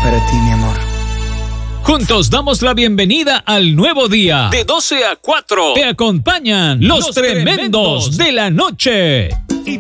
para ti, mi amor. Juntos damos la bienvenida al nuevo día. De 12 a 4 te acompañan los tremendos de la noche.